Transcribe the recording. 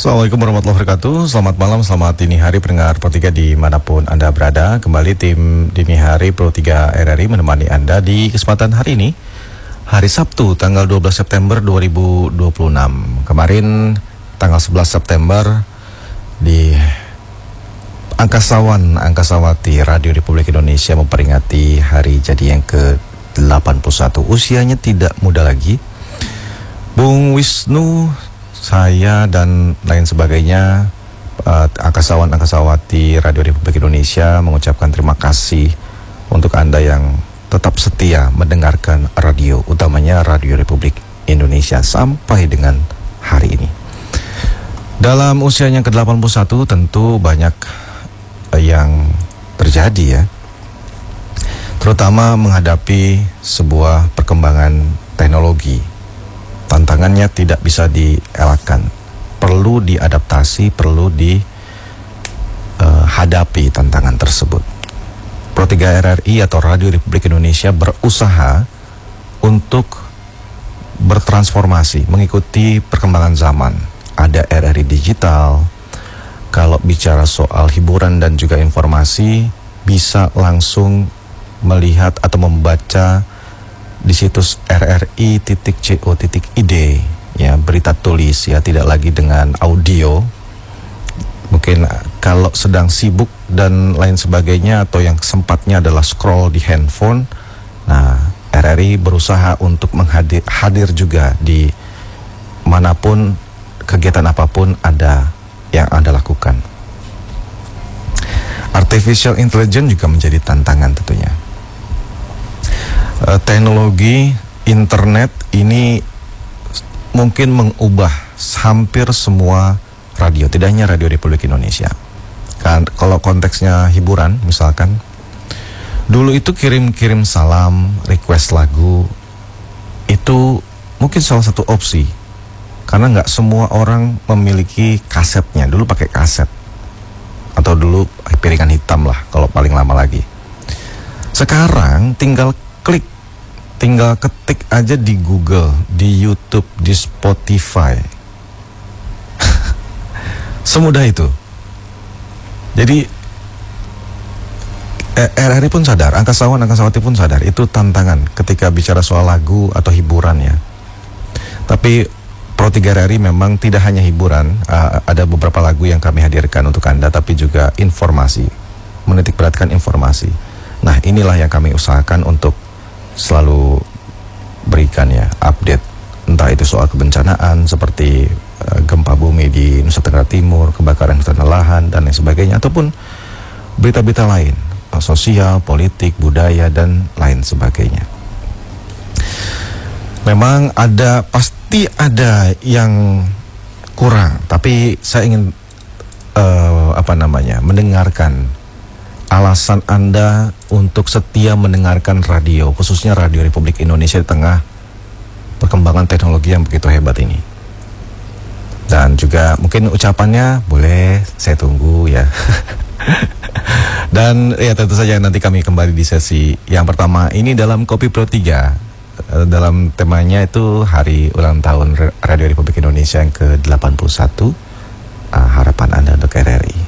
Assalamualaikum warahmatullahi wabarakatuh. Selamat malam, selamat dini hari pendengar Pro 3 dimanapun Anda berada. Kembali tim Dini Hari Pro 3 RRI menemani Anda di kesempatan hari ini, hari Sabtu tanggal 12 September 2026. Kemarin tanggal 11 September di Angkasawan Angkasawati Radio Republik Indonesia memperingati hari jadi yang ke-81. Usianya tidak muda lagi. Bung Wisnu, saya dan lain sebagainya, Angkasawan Angkasawati Radio Republik Indonesia mengucapkan terima kasih untuk Anda yang tetap setia mendengarkan radio, utamanya Radio Republik Indonesia sampai dengan hari ini. Dalam usianya ke-81 tentu banyak yang terjadi ya, terutama menghadapi sebuah perkembangan teknologi. Tantangannya tidak bisa dielakkan, perlu diadaptasi, perlu dihadapi tantangan tersebut. Pro 3 RRI atau Radio Republik Indonesia berusaha untuk bertransformasi, mengikuti perkembangan zaman. Ada RRI digital, kalau bicara soal hiburan dan juga informasi, bisa langsung melihat atau membaca di situs rri.co.id ya, berita tulis ya, tidak lagi dengan audio. Mungkin kalau sedang sibuk dan lain sebagainya, atau yang sempatnya adalah scroll di handphone, nah RRI berusaha untuk hadir juga di manapun, kegiatan apapun ada yang Anda lakukan. Artificial intelligence juga menjadi tantangan tentunya. Teknologi internet ini mungkin mengubah hampir semua radio, tidak hanya Radio Republik Indonesia. Kan kalau konteksnya hiburan misalkan, dulu itu kirim-kirim salam, request lagu, itu mungkin salah satu opsi, karena nggak semua orang memiliki kasetnya. Dulu pakai kaset, atau dulu piringan hitam lah kalau paling lama lagi. Sekarang tinggal klik, tinggal ketik aja di Google, di YouTube, di Spotify. Semudah itu. Jadi RRI pun sadar, Angkasawan Angkasawati pun sadar, itu tantangan ketika bicara soal lagu atau hiburan ya. Tapi Pro 3 RRI memang tidak hanya hiburan, ada beberapa lagu yang kami hadirkan untuk Anda, tapi juga informasi, menitik beratkan informasi. Nah, inilah yang kami usahakan untuk selalu berikan ya, update, entah itu soal kebencanaan seperti gempa bumi di Nusa Tenggara Timur, kebakaran hutan dan lahan dan lain sebagainya, ataupun berita-berita lain, sosial, politik, budaya dan lain sebagainya. Memang pasti ada yang kurang, tapi saya ingin mendengarkan alasan Anda untuk setia mendengarkan radio, khususnya Radio Republik Indonesia di tengah perkembangan teknologi yang begitu hebat ini. Dan juga mungkin ucapannya boleh saya tunggu ya. Dan ya tentu saja nanti kami kembali di sesi yang pertama ini dalam Kopi Pro 3. Dalam temanya itu hari ulang tahun Radio Republik Indonesia yang ke-81. Harapan Anda untuk RRI.